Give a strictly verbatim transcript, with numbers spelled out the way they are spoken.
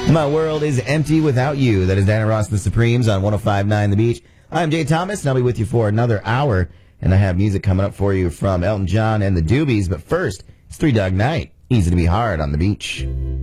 My world is empty without you. That is Diana Ross and the Supremes on one oh five point nine The Beach. I'm Jay Thomas, and I'll be with you for another hour. And I have music coming up for you from Elton John and the Doobies. But first, it's Three Dog Night. Easy to be hard on the beach.